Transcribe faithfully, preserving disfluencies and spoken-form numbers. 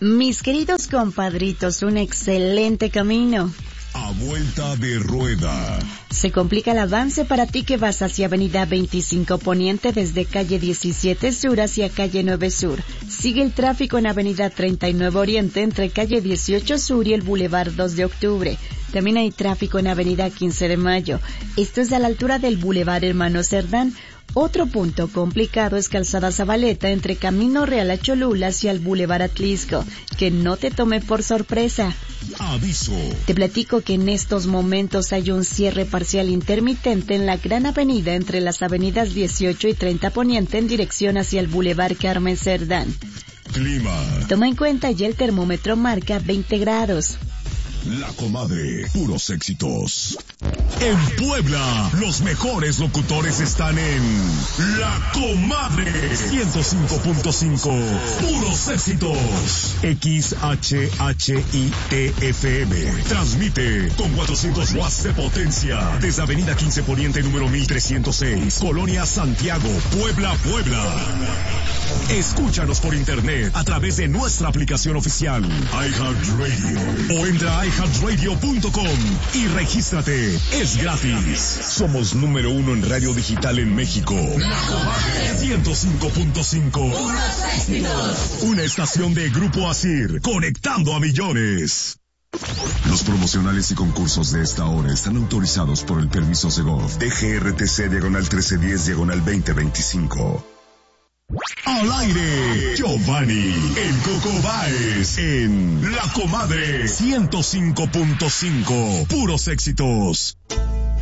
Mis queridos compadritos, un excelente camino. A vuelta de rueda. Se complica el avance para ti que vas hacia Avenida veinticinco Poniente desde calle diecisiete Sur hacia calle nueve Sur. Sigue el tráfico en Avenida treinta y nueve Oriente entre calle dieciocho Sur y el Boulevard dos de Octubre. También hay tráfico en Avenida quince de Mayo. Esto es a la altura del Boulevard Hermano Cerdán. Otro punto complicado es Calzada Zabaleta entre Camino Real a Cholula hacia el Boulevard Atlisco. Que no te tome por sorpresa. Aviso. Te platico que en estos momentos hay un cierre parcial intermitente en la gran avenida entre las avenidas dieciocho y treinta Poniente en dirección hacia el Boulevard Carmen Cerdán. Clima. Toma en cuenta ya el termómetro marca veinte grados. La Comadre, puros éxitos. En Puebla, los mejores locutores están en La Comadre ciento cinco punto cinco, puros éxitos. X H H I T F M transmite con cuatrocientos watts de potencia desde Avenida quince Poniente número mil trescientos seis, Colonia Santiago, Puebla, Puebla. Escúchanos por internet a través de nuestra aplicación oficial iHeartRadio o entra a i heart radio punto com y regístrate. Es gratis. Somos número uno en radio digital en México. La Comadre ciento cinco punto cinco. Una estación de Grupo Asir, conectando a millones. Los promocionales y concursos de esta hora están autorizados por el permiso Segov D G R T C diagonal trece diez diagonal veinte veinticinco. Al aire, Giovanni, el Coco Báez, en La Comadre ciento cinco punto cinco, puros éxitos.